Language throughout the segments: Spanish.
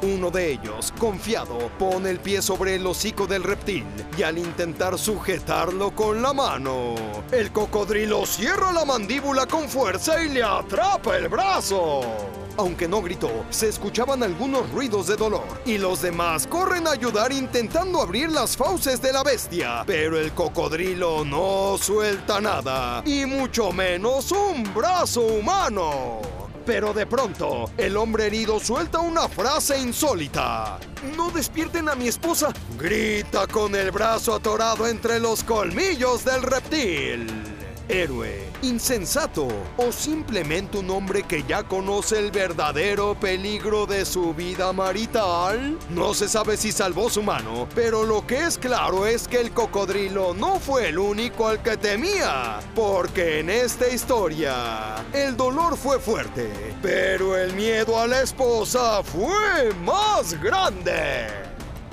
Uno de ellos, confiado, pone el pie sobre el hocico del reptil y al intentar sujetarlo con la mano, el cocodrilo cierra la mandíbula con fuerza y le atrapa el brazo. Aunque no gritó, se escuchaban algunos ruidos de dolor y los demás corren a ayudar intentando abrir las fauces de la bestia. Pero el cocodrilo no suelta nada, y mucho menos un brazo humano. Pero de pronto, el hombre herido suelta una frase insólita. ¡No despierten a mi esposa!, grita con el brazo atorado entre los colmillos del reptil. Héroe, insensato o simplemente un hombre que ya conoce el verdadero peligro de su vida marital. No se sabe si salvó su mano, pero lo que es claro es que el cocodrilo no fue el único al que temía, porque en esta historia el dolor fue fuerte, pero el miedo a la esposa fue más grande.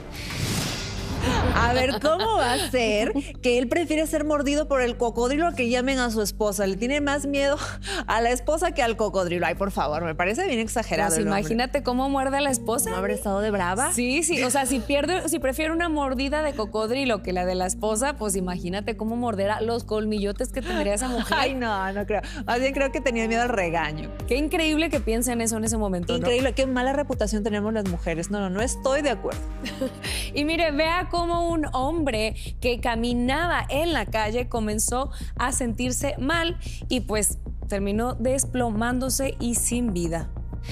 A ver, ¿cómo va a ser que él prefiere ser mordido por el cocodrilo a que llamen a su esposa? Le tiene más miedo a la esposa que al cocodrilo. Ay, por favor, me parece bien exagerado. Pues imagínate cómo muerde a la esposa. ¿No habrá estado de brava? Sí, sí. O sea, si prefiere una mordida de cocodrilo que la de la esposa, pues imagínate cómo morderá los colmillotes que tendría esa mujer. Ay, no creo. Más bien creo que tenía miedo al regaño. Qué increíble que piensen eso en ese momento, Increíble, ¿no? qué mala reputación tenemos las mujeres. No estoy de acuerdo. Y mire, vea cómo un hombre que caminaba en la calle comenzó a sentirse mal y pues terminó desplomándose y sin vida.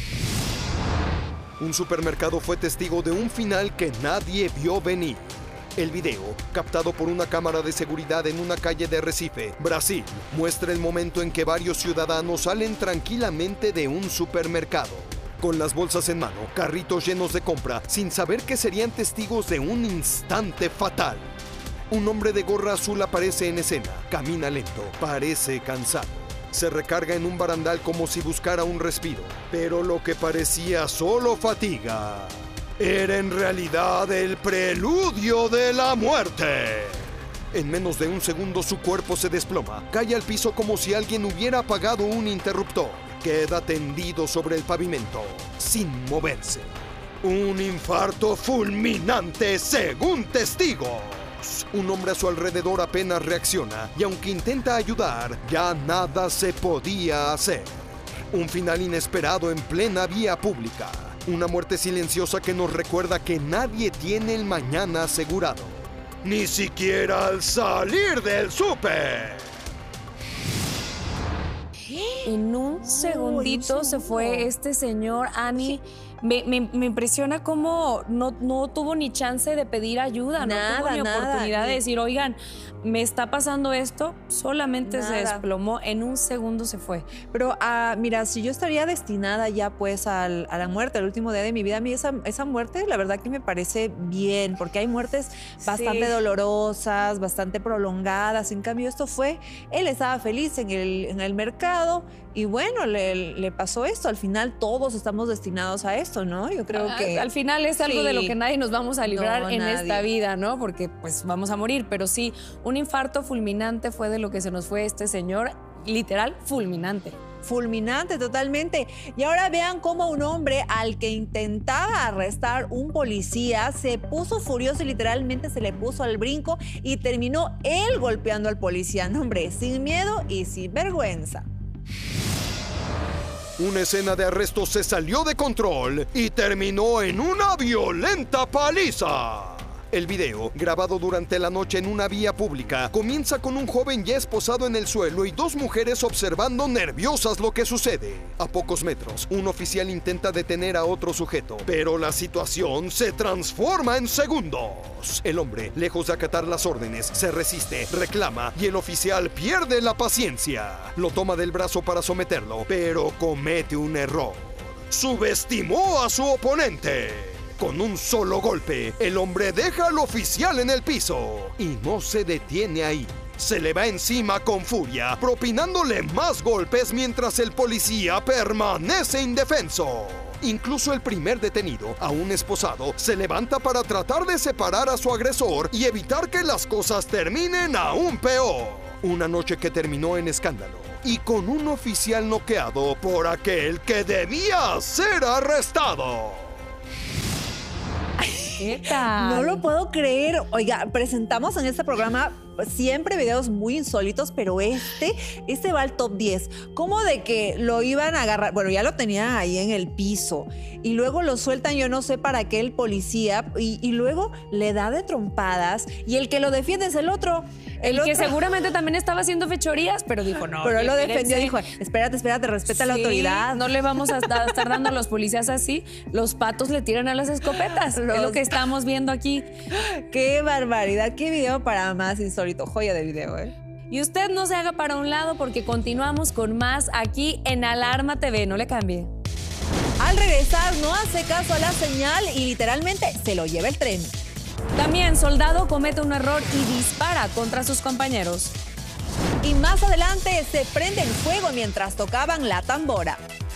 Un supermercado fue testigo de un final que nadie vio venir. El video, captado por una cámara de seguridad en una calle de Recife, Brasil, muestra el momento en que varios ciudadanos salen tranquilamente de un supermercado. Con las bolsas en mano, carritos llenos de compra, sin saber que serían testigos de un instante fatal. Un hombre de gorra azul aparece en escena, camina lento, parece cansado. Se recarga en un barandal como si buscara un respiro, pero lo que parecía solo fatiga era en realidad el preludio de la muerte. En menos de un segundo su cuerpo se desploma, cae al piso como si alguien hubiera apagado un interruptor. Queda tendido sobre el pavimento, sin moverse. Un infarto fulminante según testigos. Un hombre a su alrededor apenas reacciona y aunque intenta ayudar, ya nada se podía hacer. Un final inesperado en plena vía pública. Una muerte silenciosa que nos recuerda que nadie tiene el mañana asegurado. Ni siquiera al salir del súper. En un segundito se fue este señor, Ani. Me impresiona cómo no tuvo ni chance de pedir ayuda, no tuvo ni oportunidad de decir, oigan, me está pasando esto, solamente se desplomó, en un segundo se fue. Pero mira, si yo estaría destinada ya pues a la muerte, al último día de mi vida, a mí esa muerte la verdad que me parece bien, porque hay muertes bastante dolorosas, bastante prolongadas. En cambio esto fue, él estaba feliz en el mercado y bueno, le pasó esto. Al final todos estamos destinados a esto, ¿no? Yo creo que... Al final es algo de lo que nadie nos vamos a librar en esta vida, ¿no? Porque pues vamos a morir, pero sí, un infarto fulminante fue de lo que se nos fue este señor, literal fulminante. Fulminante, totalmente. Y ahora vean cómo un hombre al que intentaba arrestar un policía se puso furioso y literalmente se le puso al brinco y terminó él golpeando al policía. No, hombre, sin miedo y sin vergüenza. Una escena de arresto se salió de control y terminó en una violenta paliza. El video, grabado durante la noche en una vía pública, comienza con un joven ya esposado en el suelo y dos mujeres observando nerviosas lo que sucede. A pocos metros, un oficial intenta detener a otro sujeto, pero la situación se transforma en segundos. El hombre, lejos de acatar las órdenes, se resiste, reclama y el oficial pierde la paciencia. Lo toma del brazo para someterlo, pero comete un error. Subestimó a su oponente. Con un solo golpe, el hombre deja al oficial en el piso y no se detiene ahí. Se le va encima con furia, propinándole más golpes mientras el policía permanece indefenso. Incluso el primer detenido, aún esposado, se levanta para tratar de separar a su agresor y evitar que las cosas terminen aún peor. Una noche que terminó en escándalo y con un oficial noqueado por aquel que debía ser arrestado. ¿Qué tal? No lo puedo creer. Oiga, presentamos en este programa siempre videos muy insólitos, pero este va al top 10. ¿Cómo de que lo iban a agarrar? Bueno, ya lo tenían ahí en el piso y luego lo sueltan, yo no sé para qué, el policía, y luego le da de trompadas y el que lo defiende es el otro. El que seguramente también estaba haciendo fechorías, pero dijo no. Pero él lo defendió, dijo, espérate, respeta la autoridad. No le vamos a estar dando a los policías así. Los patos le tiran a las escopetas. Es lo que estamos viendo aquí. Qué barbaridad, qué video para más insólito. Joya de video, Y usted no se haga para un lado porque continuamos con más aquí en Alarma TV. No le cambie. Al regresar, no hace caso a la señal y literalmente se lo lleva el tren. También, soldado comete un error y dispara contra sus compañeros. Y más adelante se prende el fuego mientras tocaban la tambora.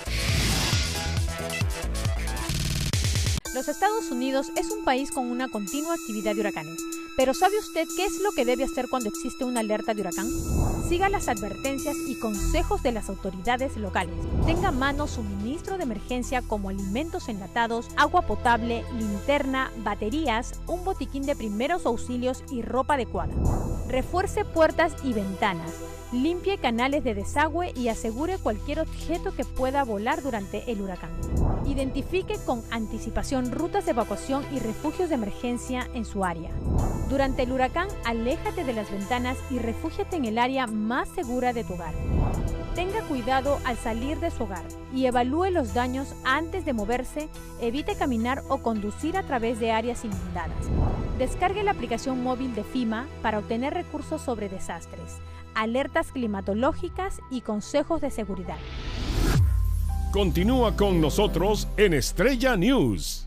Los Estados Unidos es un país con una continua actividad de huracanes. Pero ¿sabe usted qué es lo que debe hacer cuando existe una alerta de huracán? Siga las advertencias y consejos de las autoridades locales. Tenga a mano suministro de emergencia como alimentos enlatados, agua potable, linterna, baterías, un botiquín de primeros auxilios y ropa adecuada. Refuerce puertas y ventanas. Limpie canales de desagüe y asegure cualquier objeto que pueda volar durante el huracán. Identifique con anticipación rutas de evacuación y refugios de emergencia en su área. Durante el huracán, aléjate de las ventanas y refúgiate en el área más segura de tu hogar. Tenga cuidado al salir de su hogar y evalúe los daños antes de moverse. Evite caminar o conducir a través de áreas inundadas. Descargue la aplicación móvil de FEMA para obtener recursos sobre desastres, alertas climatológicas y consejos de seguridad. Continúa con nosotros en Estrella News.